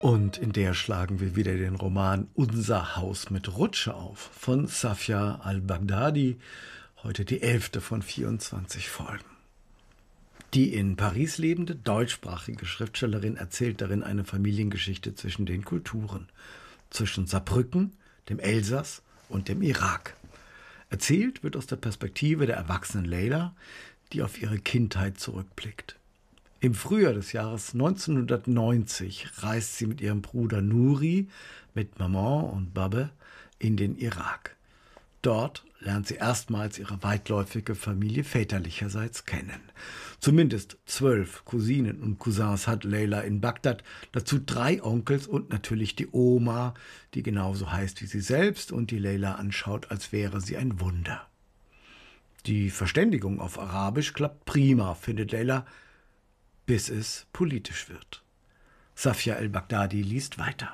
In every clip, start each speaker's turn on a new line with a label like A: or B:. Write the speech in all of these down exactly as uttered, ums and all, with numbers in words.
A: Und in der schlagen wir wieder den Roman Unser Haus mit Rutsche auf von Safia al-Baghdadi, heute die elfte von vierundzwanzig Folgen. Die in Paris lebende deutschsprachige Schriftstellerin erzählt darin eine Familiengeschichte zwischen den Kulturen, zwischen Saarbrücken, dem Elsass und dem Irak. Erzählt wird aus der Perspektive der erwachsenen Leila, die auf ihre Kindheit zurückblickt. Im Frühjahr des Jahres neunzehnhundertneunzig reist sie mit ihrem Bruder Nuri, mit Maman und Babbe in den Irak. Dort lernt sie erstmals ihre weitläufige Familie väterlicherseits kennen. Zumindest zwölf Cousinen und Cousins hat Leila in Bagdad, dazu drei Onkels und natürlich die Oma, die genauso heißt wie sie selbst und die Leila anschaut, als wäre sie ein Wunder. Die Verständigung auf Arabisch klappt prima, findet Leila, bis es politisch wird. Safia al-Baghdadi liest weiter.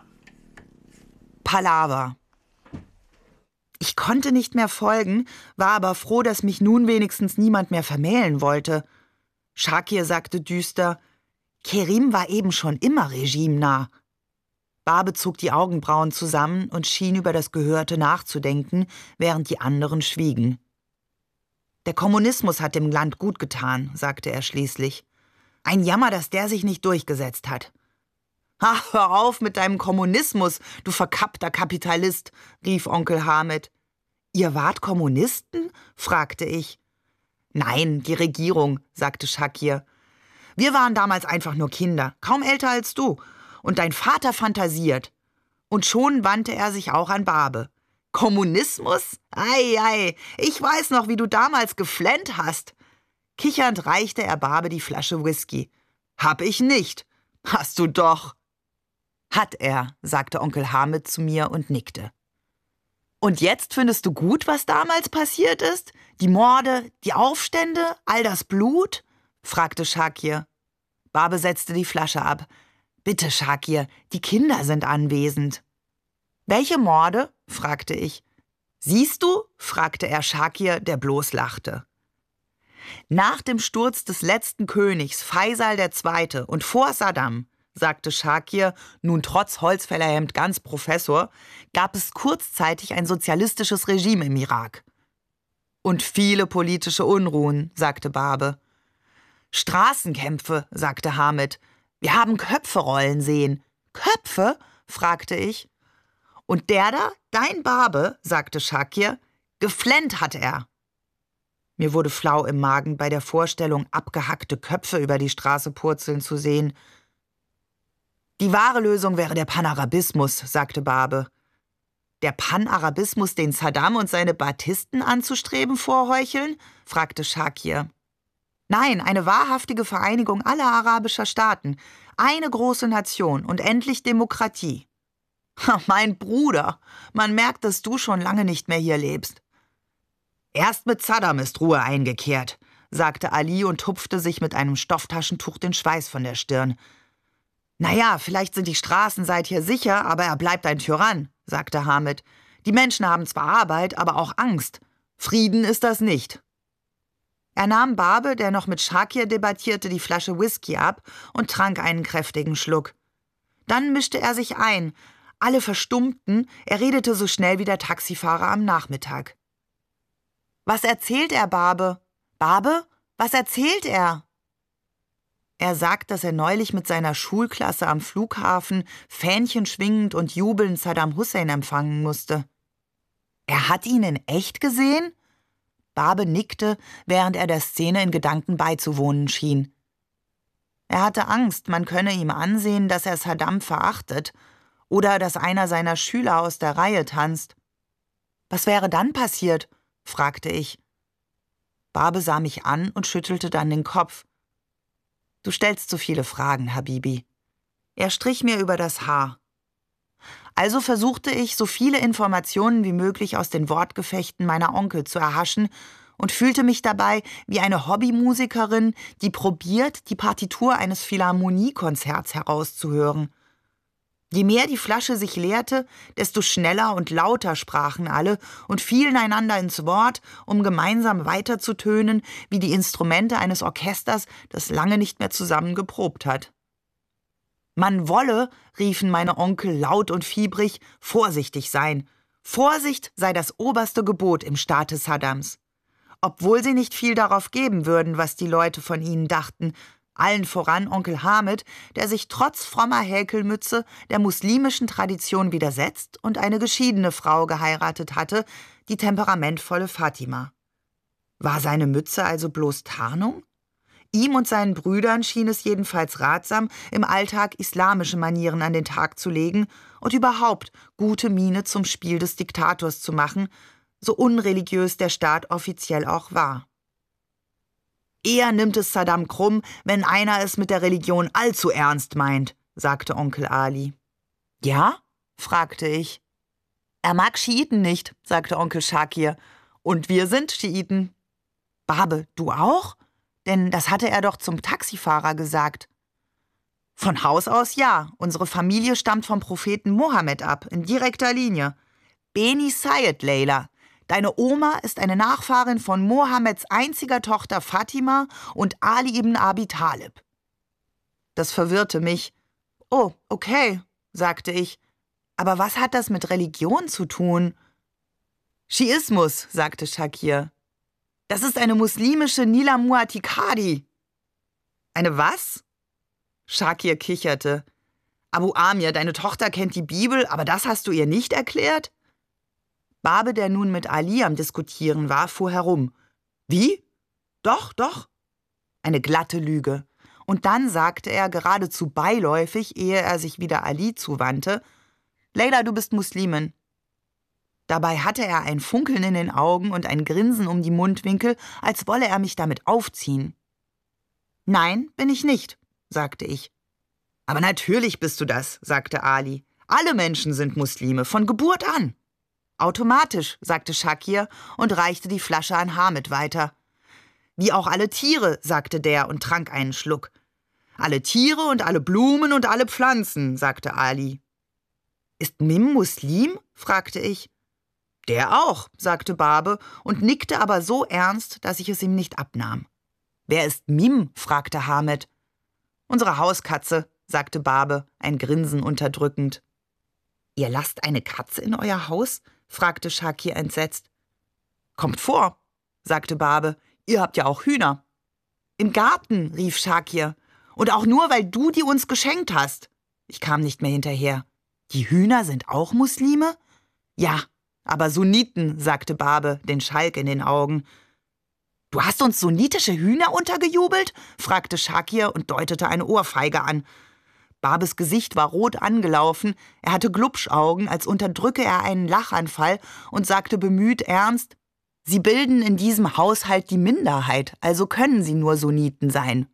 B: Palaver. Ich konnte nicht mehr folgen, war aber froh, dass mich nun wenigstens niemand mehr vermählen wollte. Shakir sagte düster, Kerim war eben schon immer regimenah. Barbe zog die Augenbrauen zusammen und schien über das Gehörte nachzudenken, während die anderen schwiegen. Der Kommunismus hat dem Land gut getan, sagte er schließlich. Ein Jammer, dass der sich nicht durchgesetzt hat. »Ach, hör auf mit deinem Kommunismus, du verkappter Kapitalist«, rief Onkel Hamid. »Ihr wart Kommunisten?« fragte ich. »Nein, die Regierung«, sagte Shakir. »Wir waren damals einfach nur Kinder, kaum älter als du. Und dein Vater fantasiert.« Und schon wandte er sich auch an Barbe. »Kommunismus? Ei, ei, ich weiß noch, wie du damals geflennt hast.« Kichernd reichte er Barbe die Flasche Whisky. »Hab ich nicht. Hast du doch.« »Hat er«, sagte Onkel Hamid zu mir und nickte. »Und jetzt findest du gut, was damals passiert ist? Die Morde, die Aufstände, all das Blut?« fragte Shakir. Barbe setzte die Flasche ab. »Bitte, Shakir, die Kinder sind anwesend.« »Welche Morde?« fragte ich. »Siehst du?« fragte er Shakir, der bloß lachte. »Nach dem Sturz des letzten Königs, Faisal der Zweite, und vor Saddam«, sagte Shakir, nun trotz Holzfällerhemd ganz Professor, gab es kurzzeitig ein sozialistisches Regime im Irak. »Und viele politische Unruhen«, sagte Barbe. »Straßenkämpfe«, sagte Hamid. »Wir haben Köpfe rollen sehen.« »Köpfe?« fragte ich. »Und der da, dein Barbe«, sagte Shakir, »geflennt hat er.« Mir wurde flau im Magen bei der Vorstellung, abgehackte Köpfe über die Straße purzeln zu sehen. »Die wahre Lösung wäre der Panarabismus«, sagte Barbe. »Der Panarabismus, den Saddam und seine Baathisten anzustreben vorheucheln?« fragte Shakir. »Nein, eine wahrhaftige Vereinigung aller arabischer Staaten, eine große Nation und endlich Demokratie.« »Mein Bruder, man merkt, dass du schon lange nicht mehr hier lebst.« »Erst mit Saddam ist Ruhe eingekehrt«, sagte Ali und tupfte sich mit einem Stofftaschentuch den Schweiß von der Stirn. »Naja, vielleicht sind die Straßen seither sicher, aber er bleibt ein Tyrann«, sagte Hamid. »Die Menschen haben zwar Arbeit, aber auch Angst. Frieden ist das nicht.« Er nahm Barbe, der noch mit Shakir debattierte, die Flasche Whisky ab und trank einen kräftigen Schluck. Dann mischte er sich ein. Alle verstummten, er redete so schnell wie der Taxifahrer am Nachmittag. »Was erzählt er, Barbe? Barbe, was erzählt er?« Er sagt, dass er neulich mit seiner Schulklasse am Flughafen Fähnchen schwingend und jubelnd Saddam Hussein empfangen musste. »Er hat ihn in echt gesehen?« Barbe nickte, während er der Szene in Gedanken beizuwohnen schien. Er hatte Angst, man könne ihm ansehen, dass er Saddam verachtet oder dass einer seiner Schüler aus der Reihe tanzt. »Was wäre dann passiert?« fragte ich. Barbe sah mich an und schüttelte dann den Kopf. »Du stellst zu viele Fragen, Habibi.« Er strich mir über das Haar. Also versuchte ich, so viele Informationen wie möglich aus den Wortgefechten meiner Onkel zu erhaschen und fühlte mich dabei wie eine Hobbymusikerin, die probiert, die Partitur eines Philharmoniekonzerts herauszuhören. Je mehr die Flasche sich leerte, desto schneller und lauter sprachen alle und fielen einander ins Wort, um gemeinsam weiterzutönen, wie die Instrumente eines Orchesters, das lange nicht mehr zusammen geprobt hat. Man wolle, riefen meine Onkel laut und fiebrig, vorsichtig sein. Vorsicht sei das oberste Gebot im Staate Saddams. Obwohl sie nicht viel darauf geben würden, was die Leute von ihnen dachten, allen voran Onkel Hamid, der sich trotz frommer Häkelmütze der muslimischen Tradition widersetzt und eine geschiedene Frau geheiratet hatte, die temperamentvolle Fatima. War seine Mütze also bloß Tarnung? Ihm und seinen Brüdern schien es jedenfalls ratsam, im Alltag islamische Manieren an den Tag zu legen und überhaupt gute Miene zum Spiel des Diktators zu machen, so unreligiös der Staat offiziell auch war. Eher nimmt es Saddam krumm, wenn einer es mit der Religion allzu ernst meint, sagte Onkel Ali. Ja? fragte ich. Er mag Schiiten nicht, sagte Onkel Shakir. Und wir sind Schiiten. Babe, du auch? Denn das hatte er doch zum Taxifahrer gesagt. Von Haus aus ja. Unsere Familie stammt vom Propheten Mohammed ab, in direkter Linie. Beni Sayed, Leila. Deine Oma ist eine Nachfahrin von Mohammeds einziger Tochter Fatima und Ali ibn Abi Talib. Das verwirrte mich. Oh, okay, sagte ich. Aber was hat das mit Religion zu tun? Schiismus, sagte Shakir. Das ist eine muslimische Nila Muatikadi. Eine was? Shakir kicherte. Abu Amir, deine Tochter kennt die Bibel, aber das hast du ihr nicht erklärt? Babe, der nun mit Ali am Diskutieren war, fuhr herum. Wie? Doch, doch. Eine glatte Lüge. Und dann sagte er geradezu beiläufig, ehe er sich wieder Ali zuwandte, Leila, du bist Muslimin. Dabei hatte er ein Funkeln in den Augen und ein Grinsen um die Mundwinkel, als wolle er mich damit aufziehen. Nein, bin ich nicht, sagte ich. Aber natürlich bist du das, sagte Ali. Alle Menschen sind Muslime, von Geburt an. Automatisch, sagte Shakir und reichte die Flasche an Hamid weiter. Wie auch alle Tiere, sagte der und trank einen Schluck. Alle Tiere und alle Blumen und alle Pflanzen, sagte Ali. Ist Mim Muslim? fragte ich. Der auch, sagte Babe und nickte aber so ernst, dass ich es ihm nicht abnahm. Wer ist Mim? fragte Hamid. Unsere Hauskatze, sagte Babe, ein Grinsen unterdrückend. Ihr lasst eine Katze in euer Haus? fragte Shakir entsetzt. Kommt vor, sagte Babe, ihr habt ja auch Hühner. Im Garten, rief Shakir. Und auch nur, weil du die uns geschenkt hast. Ich kam nicht mehr hinterher. Die Hühner sind auch Muslime? Ja, aber Sunniten, sagte Babe, den Schalk in den Augen. Du hast uns sunnitische Hühner untergejubelt? fragte Shakir und deutete eine Ohrfeige an. Babes Gesicht war rot angelaufen, er hatte Glubschaugen, als unterdrücke er einen Lachanfall und sagte bemüht ernst, Sie bilden in diesem Haushalt die Minderheit, also können sie nur Sunniten sein.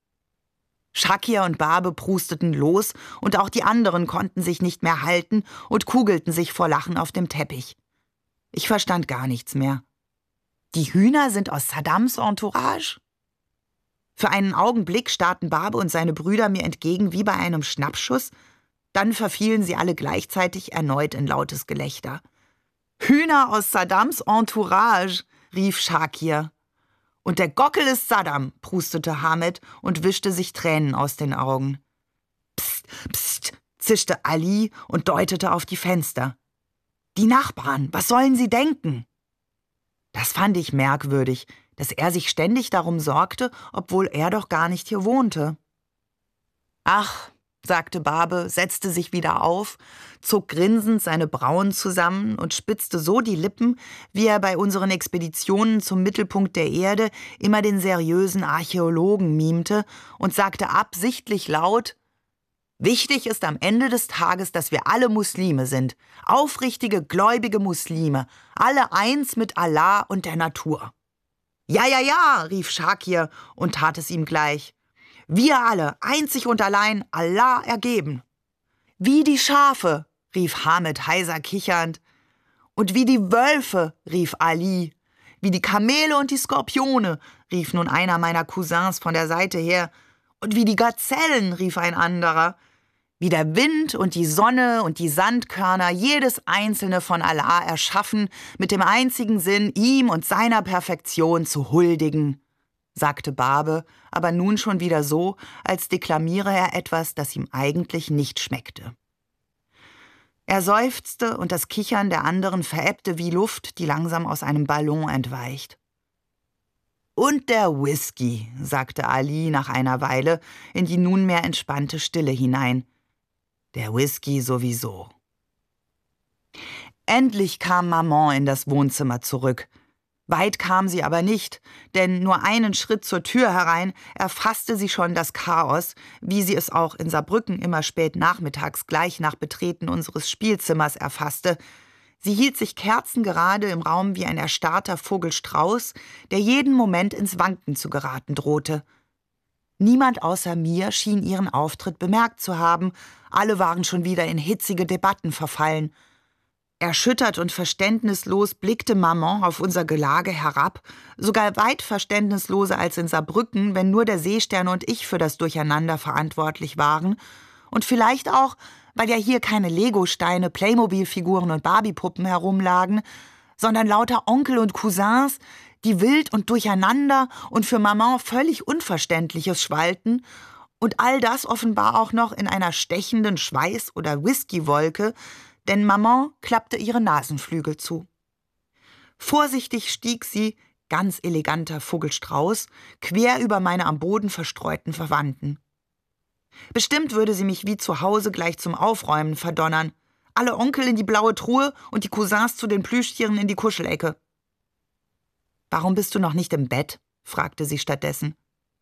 B: Shakir und Babe prusteten los und auch die anderen konnten sich nicht mehr halten und kugelten sich vor Lachen auf dem Teppich. Ich verstand gar nichts mehr. Die Hühner sind aus Saddams Entourage? Für einen Augenblick starrten Babe und seine Brüder mir entgegen wie bei einem Schnappschuss, dann verfielen sie alle gleichzeitig erneut in lautes Gelächter. »Hühner aus Saddams Entourage«, rief Shakir. »Und der Gockel ist Saddam«, prustete Hamid und wischte sich Tränen aus den Augen. »Psst, psst«, zischte Ali und deutete auf die Fenster. »Die Nachbarn, was sollen sie denken?« Das fand ich merkwürdig, dass er sich ständig darum sorgte, obwohl er doch gar nicht hier wohnte. »Ach«, sagte Babe, setzte sich wieder auf, zog grinsend seine Brauen zusammen und spitzte so die Lippen, wie er bei unseren Expeditionen zum Mittelpunkt der Erde immer den seriösen Archäologen mimte und sagte absichtlich laut, »Wichtig ist am Ende des Tages, dass wir alle Muslime sind, aufrichtige, gläubige Muslime, alle eins mit Allah und der Natur.« »Ja, ja, ja«, rief Shakir und tat es ihm gleich. »Wir alle, einzig und allein, Allah ergeben.« »Wie die Schafe«, rief Hamid heiser kichernd. »Und wie die Wölfe«, rief Ali. »Wie die Kamele und die Skorpione«, rief nun einer meiner Cousins von der Seite her. »Und wie die Gazellen«, rief ein anderer. »Wie der Wind und die Sonne und die Sandkörner, jedes einzelne von Allah erschaffen, mit dem einzigen Sinn, ihm und seiner Perfektion zu huldigen.« sagte Barbe, aber nun schon wieder so, als deklamiere er etwas, das ihm eigentlich nicht schmeckte. Er seufzte und das Kichern der anderen verebbte wie Luft, die langsam aus einem Ballon entweicht. »Und der Whisky«, sagte Ali nach einer Weile in die nunmehr entspannte Stille hinein. »Der Whisky sowieso.« Endlich kam Maman in das Wohnzimmer zurück. Weit kam sie aber nicht, denn nur einen Schritt zur Tür herein erfasste sie schon das Chaos, wie sie es auch in Saarbrücken immer spät nachmittags gleich nach Betreten unseres Spielzimmers erfasste. Sie hielt sich kerzengerade im Raum wie ein erstarrter Vogelstrauß, der jeden Moment ins Wanken zu geraten drohte. Niemand außer mir schien ihren Auftritt bemerkt zu haben, alle waren schon wieder in hitzige Debatten verfallen. Erschüttert und verständnislos blickte Maman auf unser Gelage herab, sogar weit verständnisloser als in Saarbrücken, wenn nur der Seestern und ich für das Durcheinander verantwortlich waren. Und vielleicht auch, weil ja hier keine Legosteine, Playmobil-Figuren und Barbie-Puppen herumlagen, sondern lauter Onkel und Cousins, die wild und durcheinander und für Maman völlig Unverständliches schwalten, und all das offenbar auch noch in einer stechenden Schweiß- oder Whiskywolke, denn Maman klappte ihre Nasenflügel zu. Vorsichtig stieg sie, ganz eleganter Vogelstrauß, quer über meine am Boden verstreuten Verwandten. Bestimmt würde sie mich wie zu Hause gleich zum Aufräumen verdonnern. Alle Onkel in die blaue Truhe und die Cousins zu den Plüschtieren in die Kuschelecke. »Warum bist du noch nicht im Bett?« fragte sie stattdessen.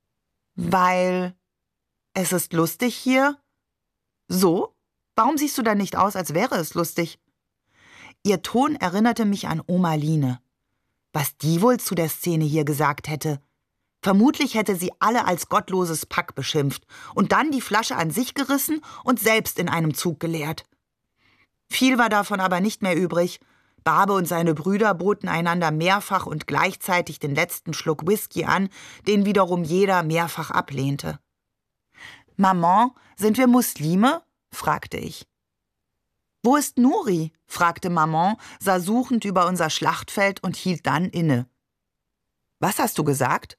B: »Weil es ist lustig hier.« »So? Warum siehst du dann nicht aus, als wäre es lustig?« Ihr Ton erinnerte mich an Oma Line. Was die wohl zu der Szene hier gesagt hätte. Vermutlich hätte sie alle als gottloses Pack beschimpft und dann die Flasche an sich gerissen und selbst in einem Zug geleert. Viel war davon aber nicht mehr übrig. Barbe und seine Brüder boten einander mehrfach und gleichzeitig den letzten Schluck Whisky an, den wiederum jeder mehrfach ablehnte. »Maman, sind wir Muslime?« fragte ich. »Wo ist Nuri?« fragte Maman, sah suchend über unser Schlachtfeld und hielt dann inne. »Was hast du gesagt?«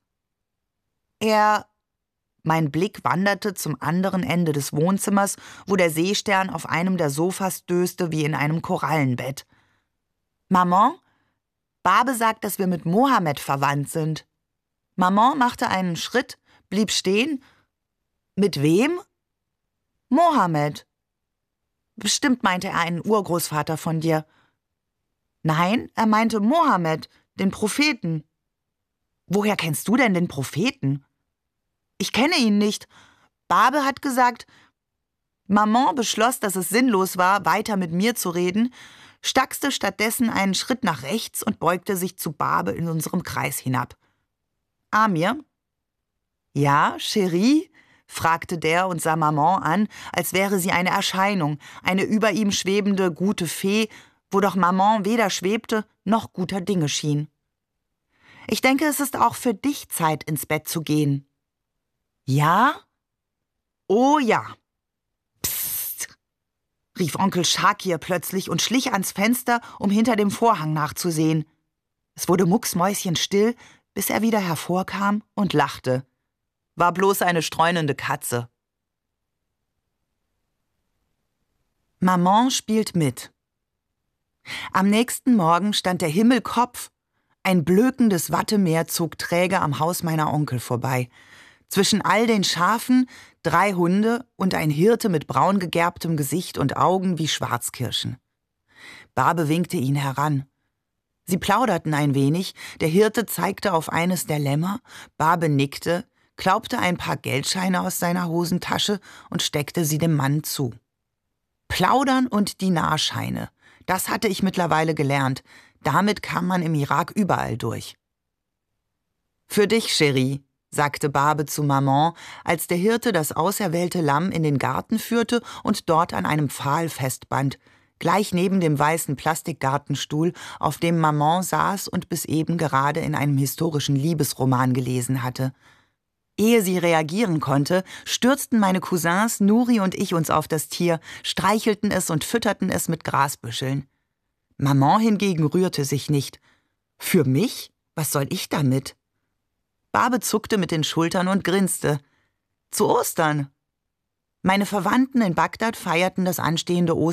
B: Er... Mein Blick wanderte zum anderen Ende des Wohnzimmers, wo der Seestern auf einem der Sofas döste wie in einem Korallenbett. »Maman, Barbe sagt, dass wir mit Mohammed verwandt sind.« Maman machte einen Schritt, blieb stehen. »Mit wem?« »Mohammed.« »Bestimmt meinte er einen Urgroßvater von dir.« »Nein, er meinte Mohammed, den Propheten.« »Woher kennst du denn den Propheten?« »Ich kenne ihn nicht. Barbe hat gesagt...« Maman beschloss, dass es sinnlos war, weiter mit mir zu reden, stackste stattdessen einen Schritt nach rechts und beugte sich zu Barbe in unserem Kreis hinab. »Amir?« »Ja, Chérie?« fragte der und sah Maman an, als wäre sie eine Erscheinung, eine über ihm schwebende gute Fee, wo doch Maman weder schwebte noch guter Dinge schien. »Ich denke, es ist auch für dich Zeit, ins Bett zu gehen.« »Ja?« »Oh ja.« »Psst«, rief Onkel Schakir plötzlich und schlich ans Fenster, um hinter dem Vorhang nachzusehen. Es wurde mucksmäuschenstill, bis er wieder hervorkam und lachte. War bloß eine streunende Katze. Maman spielt mit. Am nächsten Morgen stand der Himmel Kopf. Ein blökendes Wattemeer zog träge am Haus meiner Onkel vorbei. Zwischen all den Schafen drei Hunde und ein Hirte mit braun gegerbtem Gesicht und Augen wie Schwarzkirschen. Barbe winkte ihn heran. Sie plauderten ein wenig, der Hirte zeigte auf eines der Lämmer, Barbe nickte, klaubte ein paar Geldscheine aus seiner Hosentasche und steckte sie dem Mann zu. Plaudern und Dinarscheine, das hatte ich mittlerweile gelernt, damit kam man im Irak überall durch. »Für dich, Chérie«, sagte Barbe zu Maman, als der Hirte das auserwählte Lamm in den Garten führte und dort an einem Pfahl festband, gleich neben dem weißen Plastikgartenstuhl, auf dem Maman saß und bis eben gerade in einem historischen Liebesroman gelesen hatte. Ehe sie reagieren konnte, stürzten meine Cousins Nuri und ich uns auf das Tier, streichelten es und fütterten es mit Grasbüscheln. Maman hingegen rührte sich nicht. »Für mich? Was soll ich damit?« Barbe zuckte mit den Schultern und grinste. Zu Ostern. Meine Verwandten in Bagdad feierten das anstehende Ostern